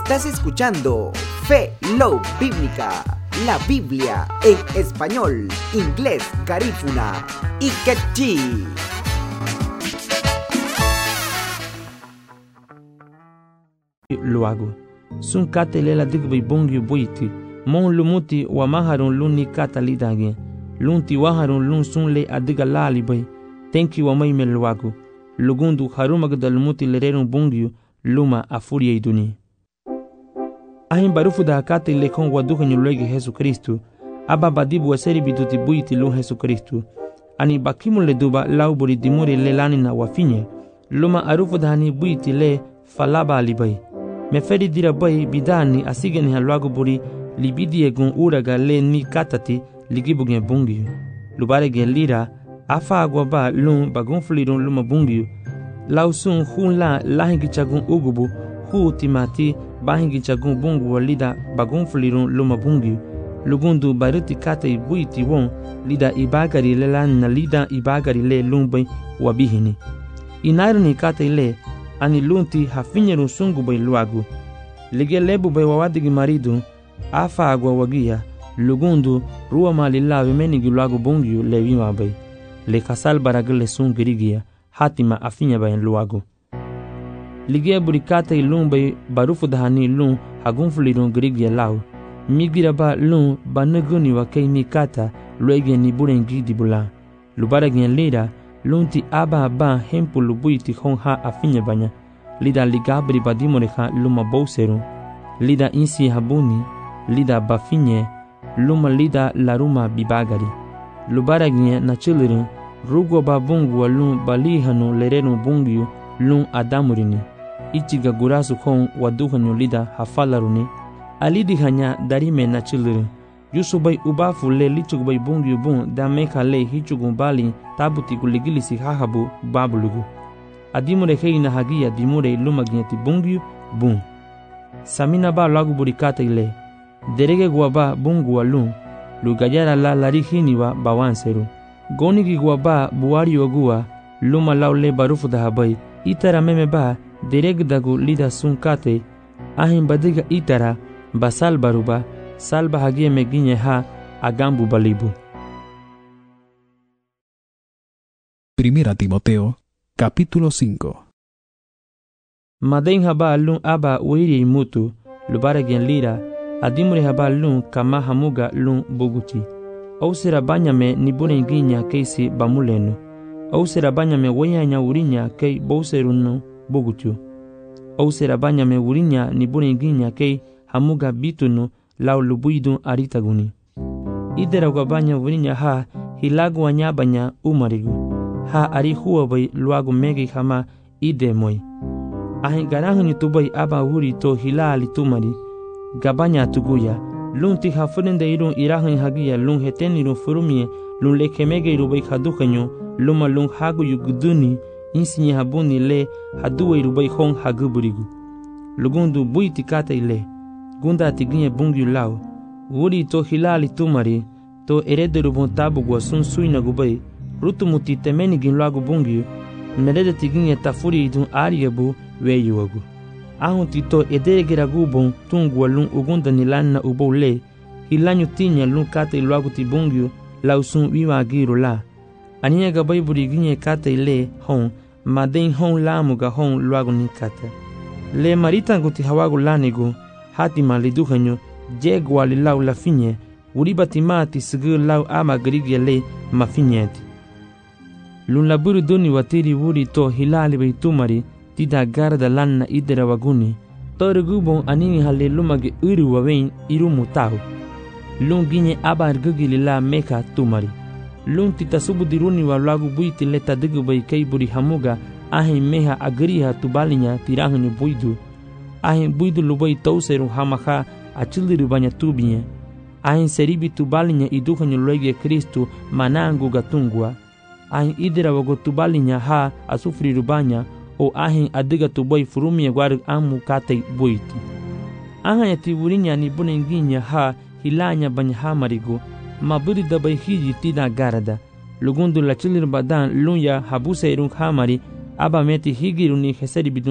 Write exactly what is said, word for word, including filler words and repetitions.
Estás escuchando Fe Love Bíblica, la Biblia en español, inglés, garífuna y quechí. Lo hago. Sun kate lela digbai bongi buiti. Mon lumuti wa maharun luni kata lidage. Lunti waharun lun sun le adiga lali bay. Tenki wa mai mel wago. Lugundu harumag dalmuti lererun bongi luma afuria iduni. Ahin barufu da kate le kon waduha nyulege Jesu Kristu. Aba badibu waseri bituti buiti lu Jesu Kristu. Ani bakimu le duba lauburi dimuri le lanina wafinye. Luma arufu da hani buiti le falaba alibay. Me feri dira bay bidani asigeni halwago buri libidi egun uraga le ni katati ligibugen bungi. Lubare gen lira afa agwa ba lun bagun flirun luma bungi. Lausun hun la lahingi chagun ugubu hu timati bahingi chagun bungu walida bagun flirun luma bungi. Lugundu baruti kate buiti won lida ibagari le lan na lida ibagari le lumbay wabihini. Inairni kate le ani lunti hafinyeru sungu bay luagu. Lige lebu bay wawadigi maridu, afa agwa wagia, lugundu ruwa mali lawe menigi luagu bungiu lewima bay. Le kasal baragale sungirigia, hatima afinya bayan luagu. Lige burikate ilun bay barufu dahani ilun hagunfulirun girigia lau. Migira ba lun banaguni wa kei ni kata luege ni burengi dibula. Lubaragien lira, lunti aba ba hempu lubuiti hon ha afinya banya. Lida ligabri badimoreha luma bouseru. Lida insi habuni. Lida bafinye. Luma lida laruma bibagari. Lubaragien na chilirin. Rugo babungu wa lun balihanu lerenu bungiu lun adamurini. Ichiga gurasu hon waduhanyu lida hafalaruni. Alidi hanya darime na chilirin. Yusubay ubafu le lichugubay bungiu bun da meka le hichugun bali tabuti guligilisi hahabu babulugu. Adimure hei na hagia dimure lumagieti bungiu bun. Samina ba lagu burikata ile. Derege guaba bungu wa lun. Lugayara la larihini wa bawanseru. Gonigi guaba buari ogua. Luma laule barufu da habai. Itara meme ba derege dagu lida sunkate. Ahin badiga itara basal baruba. Salba hagia meginye ha agambu balibu. Primera Timoteo, capítulo cinco. Maden haba lun aba uiri mutu, lubare gen lira, adimure haba lun kama hamuga lun buguti. Au sera banyame ni bune ginya keisi bamulenu. Au sera banyame weyanya urinya kei bouserunu bugutu. Au sera banyame urinya ni bune ginya kei hamuga bitunu lau lubuidun aritaguni. Idera gabanya urinya ha hilagu wanyabanya umarigu. Ha ari huwa bay luagu megi hama ide moy. Ahin garahani tubay aba huri to hilali tumari. Gabanya tuguya. Lunti hafurinde irun irahan hagia lun heteni irun furumie lun lekemege irubay hadukanyo luma lun hagu yuguduni insinye habuni le haduwe irubay hon haguburigu. Lugundu buiti kata ile. Gunda tiginye bungi lau. Wuri to hilali tumari to erederu bon tabu gwa sun suina gubay. Rutu muti temeni gin lagu bungi, merede tiginye tafuri idun ariyabu weyu wagu. Ahun tito edegera gubon tungu walun ugunda nilanna ubo le, hilanyu tinya lun kate lagu ti bungi lausun wiwa agiru la. Aniya gabay buri ginye kate le hon, maden hon lamuga hon lagu ni kate. Le marita guti hawagu lanigu, hatima liduhanyo, jegwa li lau la finye, uribati mati sigur lau ama grigye le mafinyeti. Lun laburu duni watiri wuri to hilali bay tumari tida garda lanna idera waguni. Toru gubon anini hale lumage uru wawein irumu tahu. Lun ginye abar gugili la meka tumari. Lun tita subu diruni wa lagu buiti leta digu bay kei buri hamuga ahin meha agriha tubalinya tirahunyu buidu. Ahin buidu lubay tauseru hamaha achiliru banya tubinye. Ahin seribi tubalinya iduhanyu loige Kristu manangu gatungwa. Ahin idira wago tubalinya ha asufri rubanya o ahin adiga tuboy furumia gwarig amu kate buiti. Ahin yatiburinya ni bunenginya ha hilanya banya ha marigo maburi dabay hiji tida garada. Lugundu la chilir badan lunya habuse irung hamari aba meti higiru ni heseri bidun